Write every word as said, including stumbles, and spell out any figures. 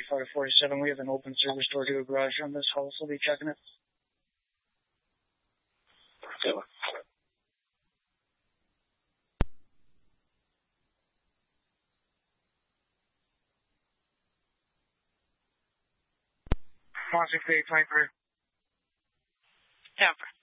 forty-five forty-seven. We have an open service door to a garage on this house. We'll be checking it. Okay. one six eight twenty-three. Denver.